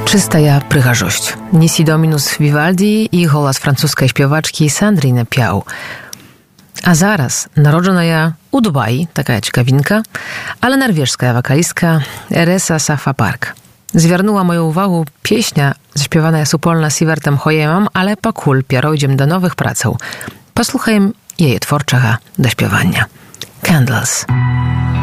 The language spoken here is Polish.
Czystая prychazzość. Nisi Dominus Vivaldi i głos francuskiej śpiewaczki Sandrine Piau. A zaraz narodzona ja u Dubai, taka ciekawinka, ale norweżska wokalistka Eresa Safa Park. Zwiernuła moją uwagę pieśnia zaśpiewana jest upolna Sivertem Hoyemem, ale pakul pierojdziem do nowych praceł. Posłuchajmy jej twórczego dośpiewania. Candles.